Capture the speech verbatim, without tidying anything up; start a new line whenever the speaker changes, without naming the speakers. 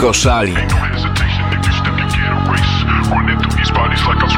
Koszalin.
Ain't no hesitation if you step, you get erased. Running through these bodies like I'm